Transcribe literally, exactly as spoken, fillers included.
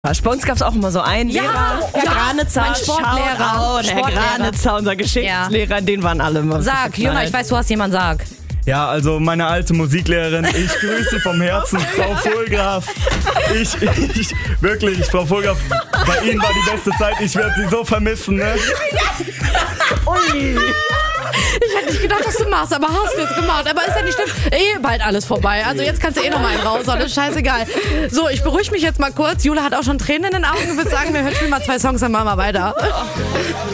Bei uns gab es auch immer so einen Ja, Lehrer, Herr ja, Granitzer, mein Sportlehrer. Shoutout, Herr Sportlehrer. Granitzer, unser Geschichtslehrer, ja. Den waren alle immer so Sag, Jünger, ich weiß, du hast jemanden, sag. Ja, also meine alte Musiklehrerin, ich grüße vom Herzen, Frau Vollgraf. Ich, ich, wirklich, Frau Vollgraf, bei Ihnen war die beste Zeit, ich werde Sie so vermissen, ne? Ui. Ich hätte nicht gedacht, dass du machst, aber hast du jetzt gemacht. Aber ist ja nicht schlimm. Eh bald alles vorbei. Also jetzt kannst du eh noch mal einen raushauen. Das ist scheißegal. So, ich beruhige mich jetzt mal kurz. Jule hat auch schon Tränen in den Augen. Ich würde sagen, wir hören mal zwei Songs, dann machen wir weiter.